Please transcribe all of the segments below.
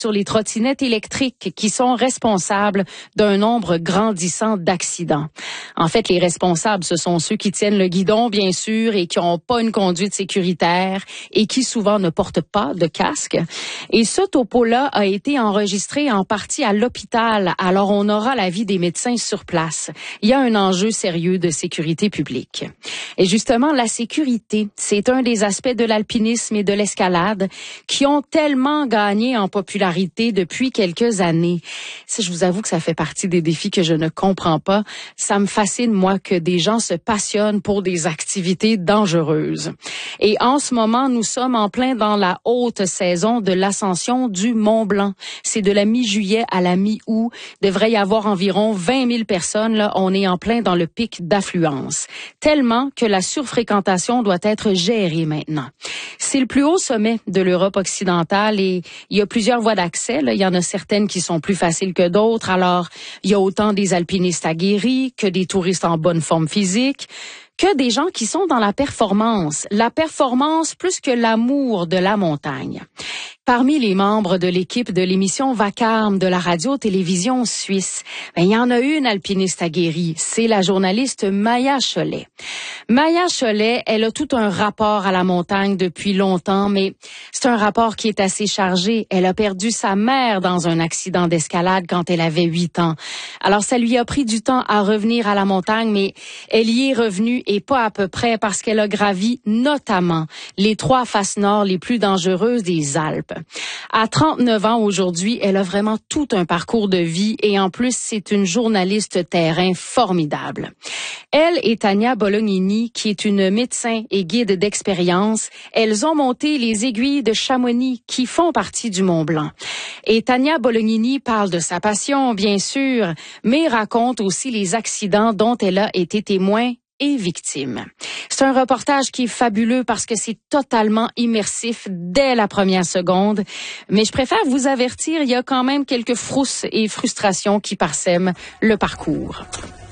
sur les trottinettes électriques qui sont responsables d'un nombre grandissant d'accidents. En fait, les responsables, ce sont ceux qui tiennent le guidon, bien sûr, et qui n'ont pas une conduite sécuritaire et qui souvent ne portent pas de casque. Et ce topo-là a été enregistré en partie à l'hôpital, alors on aura l'avis des médecins sur place. Il y a un enjeu sérieux de sécurité publique. Et justement, la sécurité, c'est un des aspects de l'alpinisme et de l'escalade qui ont tellement gagné en popularité depuis quelques années. Ça, je vous avoue que ça fait partie des défis que je ne comprends pas. Ça me fascine, moi, que des gens se passionnent pour des activités dangereuses. Et en ce moment, nous sommes en plein dans la haute saison de l'ascension du Mont Blanc. C'est de la mi-juillet à la mi-août. Il devrait y avoir environ 20 000 personnes. Là, on est en plein dans le pic d'affluence. Tellement que la surfréquentation doit être gérée maintenant. C'est le plus haut sommet de l'Europe occidentale et il y a plusieurs voies d'accès. Là. Il y en a certaines qui sont plus faciles que d'autres. Alors, il y a autant des alpinistes aguerris que des touristes en bonne forme physique, que des gens qui sont dans la performance. La performance plus que l'amour de la montagne. Parmi les membres de l'équipe de l'émission Vacarme de la radio-télévision suisse, il y en a une alpiniste aguerrie, c'est la journaliste Maya Cholet. Maya Cholet, elle a tout un rapport à la montagne depuis longtemps, mais c'est un rapport qui est assez chargé. Elle a perdu sa mère dans un accident d'escalade quand elle avait 8 ans. Alors ça lui a pris du temps à revenir à la montagne, mais elle y est revenue et pas à peu près parce qu'elle a gravi notamment les 3 faces nord les plus dangereuses des Alpes. À 39 ans aujourd'hui, elle a vraiment tout un parcours de vie et en plus, c'est une journaliste terrain formidable. Elle et Tania Bolognini, qui est une médecin et guide d'expérience, elles ont monté les aiguilles de Chamonix qui font partie du Mont Blanc. Et Tania Bolognini parle de sa passion, bien sûr, mais raconte aussi les accidents dont elle a été témoin et victime. C'est un reportage qui est fabuleux parce que c'est totalement immersif dès la première seconde. Mais je préfère vous avertir, il y a quand même quelques frousses et frustrations qui parsèment le parcours.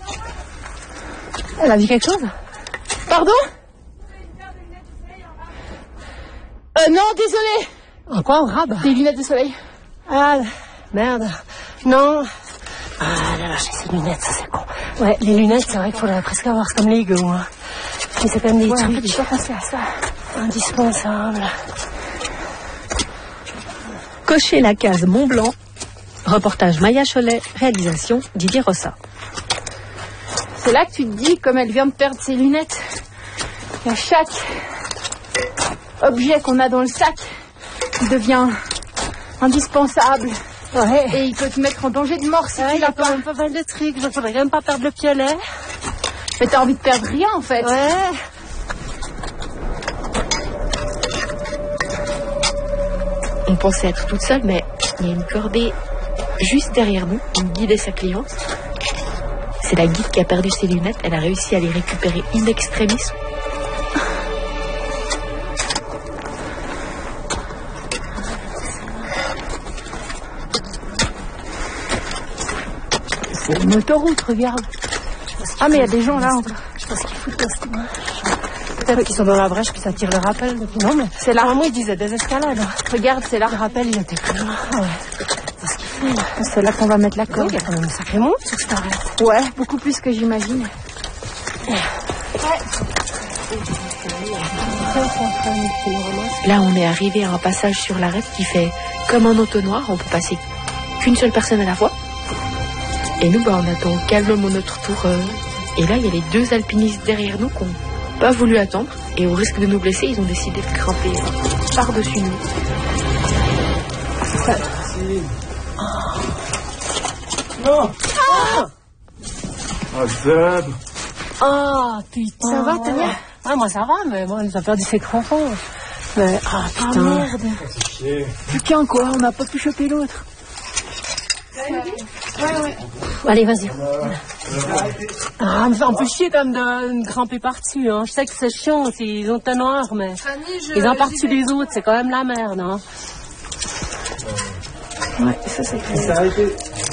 Elle a dit quelque chose? Pardon? Non, désolé. En quoi, on rabe? Des lunettes de soleil. Ah, merde. Non. Ah, là, j'ai ces lunettes, ça c'est con. Ouais, les lunettes, c'est vrai qu'il faudrait presque avoir comme les gars, hein. Mais c'est quand même des trucs. En fait, j'ai pas pensé à ça. Indispensables. Cochez la case Mont Blanc. Reportage Maya Cholet, réalisation Didier Rossa. C'est là que tu te dis, comme elle vient de perdre ses lunettes, qu'à chaque objet qu'on a dans le sac, il devient indispensable. Ouais. Et il peut te mettre en danger de mort si tu Il y l'as a quand pas. même pas mal de trucs. Il faudrait quand même pas perdre le piolet. Mais t'as envie de perdre rien, en fait. Ouais. On pensait être toute seule, mais il y a une cordée juste derrière nous, une guide et sa cliente. C'est la guide qui a perdu ses lunettes. Elle a réussi à les récupérer in extremis. C'est une autoroute, regarde. Ah, mais il y a des gens là. Je sais pas ce qu'ils foutent là, ce moment. Peut-être qu'ils sont dans la brèche puis ça tire le rappel. Non, mais C'est là. moi, ils disaient des escalades. Regarde, c'est là. Le rappel, il était plus loin. Ouais. C'est là qu'on va mettre la Il corde. y a quand même un sacré monde sur cette arête. Ouais, beaucoup plus que j'imagine. Là, on est arrivé à un passage sur l'arête qui fait comme un entonnoir. On peut passer qu'une seule personne à la fois. Et nous, on attend calmement notre tour. Et là, il y a les 2 alpinistes derrière nous qui n'ont pas voulu attendre. Et au risque de nous blesser, ils ont décidé de grimper par-dessus nous. Non. Ah, Zeb. Ah, putain. Ça va, Tania? Ah, moi, ça va, mais moi, elle a perdu ses crampons. Mais, putain. Merde. Chier. Plus qu'un, quoi. On n'a pas pu choper l'autre. Allez, vas-y. Mais ça me fait chier quand même de grimper par-dessus. Hein. Je sais que c'est chiant, ils ont un noir, mais ils ont par-dessus les autres, c'est quand même la merde. Hein. Ouais, ça c'est clair. Ça a été.